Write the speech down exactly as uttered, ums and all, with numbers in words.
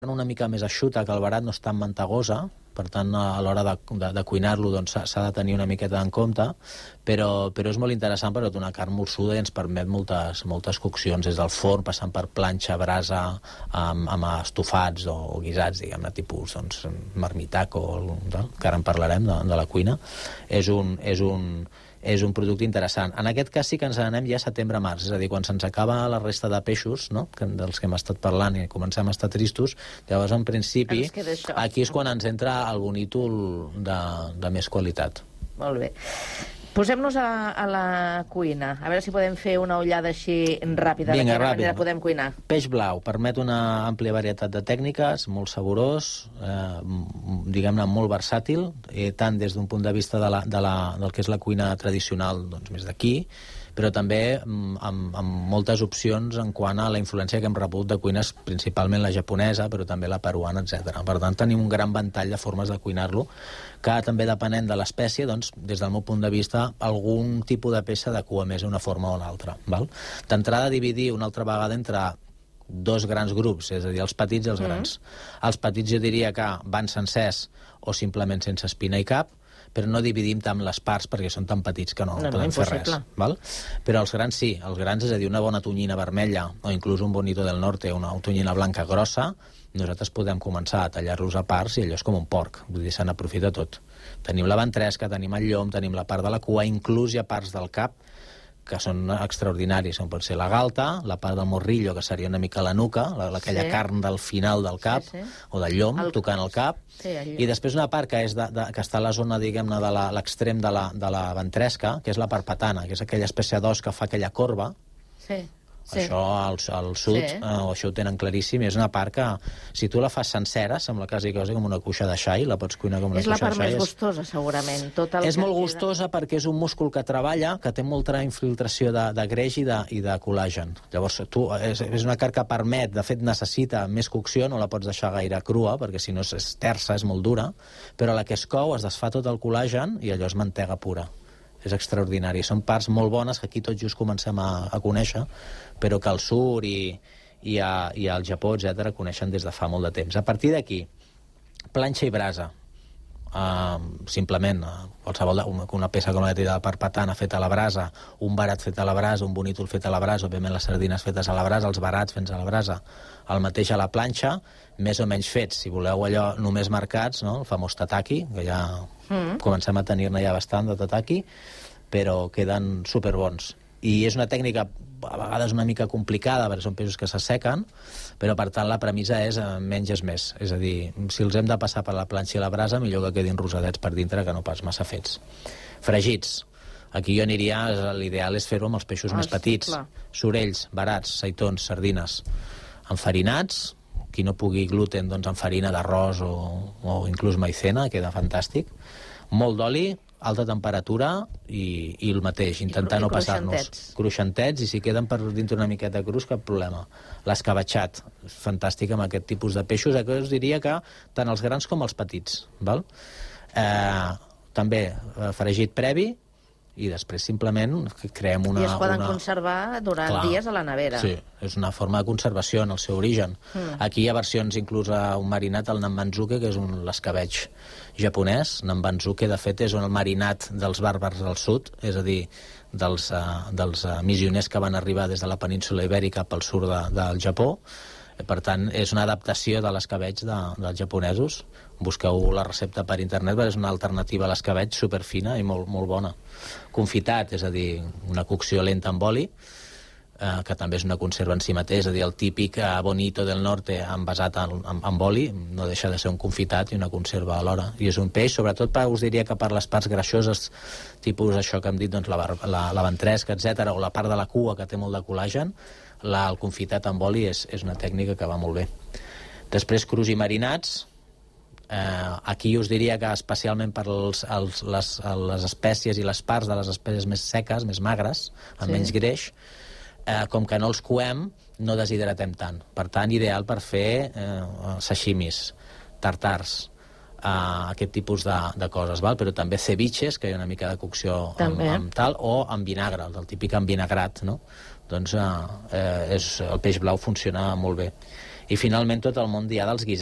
una mica més eixuta, que el verat no és tan mantegosa, per tant, a l'hora de, de, de cuinar-lo doncs, s'ha de tenir una miqueta en compte, però, però és molt interessant perquè és una carn molsuda i ens permet moltes, moltes coccions, des del forn, passant per planxa, brasa, amb, amb estofats o, o guisats, diguem-ne, tipus doncs, marmitac, o, que ara en parlarem, de, de la cuina. És un... És un és un producte interessant. En aquest cas sí que ens anem ja a setembre-març, és a dir, quan se'ns acaba la resta de peixos, no?, que, dels que hem estat parlant i comencem a estar tristos, llavors, en principi, aquí és quan ens entra el bonítol de, de més qualitat. Molt bé. Posem-nos a, a la cuina. A veure si podem fer una ullada així ràpida. Vinga, de quina ràpid. manera podem cuinar. Peix blau permet una àmplia varietat de tècniques, molt saborós, eh, diguem-ne, molt versàtil, eh, tant des d'un punt de vista de la, de la, del que és la cuina tradicional, doncs, més d'aquí, però també amb, amb moltes opcions en quant a la influència que hem rebut de cuines, principalment la japonesa, però també la peruana, etcètera. Per tant, tenim un gran ventall de formes de cuinar-lo, que també depenent de l'espècie, doncs, des del meu punt de vista, algun tipus de peça adequa més a una forma o a una altra. D'entrada, dividir una altra vegada entre dos grans grups, és a dir, els petits i els grans. Mm. Els petits jo diria que van sencers o simplement sense espina i cap, però no dividim tant les parts perquè són tan petits que no, no podem no, fer res. Val? Però els grans sí, els grans, és a dir, una bona tonyina vermella o inclús un bonito del norte, una tonyina blanca grossa, nosaltres podem començar a tallar-los a parts i allò és com un porc, vull dir, se n'aprofita tot. Tenim la ventresca, tenim el llom, tenim la part de la cua, inclús hi ha parts del cap que són extraordinaris, com pot ser la galta, la part del morrillo, que seria una mica la nuca, la, aquella sí. carn del final del cap, sí, sí. o del llom, el... tocant el cap, sí, el i després una part que, és de, de, que està a la zona, diguem-ne, de l'extrem de, la, de la ventresca, que és la part patana, que és aquella espècie d'os que fa aquella corba. Sí. Sí. Això al, al sud, sí. eh, això ho tenen claríssim, és una part que, si tu la fas sencera, sembla quasi quasi com una cuixa de xai, la pots cuinar com una és cuixa de xai. És la part més gustosa, segurament. Tot el és molt gustosa queda... perquè és un múscul que treballa, que té molta infiltració de, de greix i de, i de col·làgen. Llavors, tu, és, és una carn que permet, de fet, necessita més cocció, no la pots deixar gaire crua, perquè si no és tersa, és molt dura, però a la que es cou es desfà tot el col·làgen i allò és mantega pura. És extraordinari. Són parts molt bones que aquí tot just comencem a, a conèixer, però que al sud i, i, a, i al Japó, etcètera, coneixen des de fa molt de temps. A partir d'aquí, planxa i brasa. Uh, simplement, uh, qualsevol una, una peça com la de la part patana feta a la brasa, un barat fet a la brasa, un bonítol fet a la brasa, òbviament les sardines fetes a la brasa, els barats fets a la brasa, el mateix a la planxa, més o menys fets, si voleu allò només marcats, no? El famós tataki, que ja mm. comencem a tenir-ne ja bastant de tataki, però queden superbons. I és una tècnica a vegades una mica complicada, perquè són peixos que s'assequen, però per tant la premissa és eh, menys és més. És a dir, si els hem de passar per la planxa i la brasa, millor que quedin rosadets per dintre que no pas massa fets. Fregits. Aquí jo aniria, l'ideal és fer-ho amb els peixos ah, més petits. Clar. Sorells, barats, seitons, sardines. Enfarinats, qui no pugui gluten, doncs amb farina d'arròs o, o inclús maicena, queda fantàstic. Molt d'oli, alta temperatura i, i el mateix, intentar no passar-nos. Cruixentets, i si queden per dintre una miqueta crus, cap problema. L'escabatxat, fantàstic amb aquest tipus de peixos, que us diria que tant els grans com els petits. Val? Eh, també eh, fregit previ, i després simplement creem una... I es poden una... conservar durant Clar. dies a la nevera. Sí, és una forma de conservació en el seu origen. Mm. Aquí hi ha versions inclús a un marinat, el nambanzuke, que és un l'escabeig japonès. Nambanzuke, de fet, és un marinat dels bàrbars del sud, és a dir, dels, uh, dels uh, missioners que van arribar des de la península ibèrica pel sud de, del Japó. Per tant, és una adaptació de l'escabeig de, dels japonesos. Busqueu la recepta per internet, perquè és una alternativa a l'escabeig superfina i molt, molt bona. Confitat, és a dir, una cocció lenta amb oli, eh, que també és una conserva en si mateix, és a dir, el típic eh, bonito del norte envasat en, en, amb oli, no deixa de ser un confitat i una conserva alhora. I és un peix, sobretot per, us diria que per les parts greixoses, tipus això que hem dit, doncs, la, la, la ventresca, etcètera, o la part de la cua que té molt de col·làgen, la, el confitat amb oli és, és una tècnica que va molt bé. Després, crus i marinats. Eh, aquí us diria que especialment per els, els, les, les espècies i les parts de les espècies més seques, més magres, amb sí. menys greix, eh, com que no els coem, no deshidratem tant. Per tant, ideal per fer eh, sashimis, tartars, Uh, aquest tipus de, de coses, val? Però també ceviches, que hi ha una mica de cocció amb, amb tal, o amb vinagre, el típic envinagrat, no? Doncs uh, eh, és, el peix blau funciona molt bé. I finalment tot el món ja dels guisats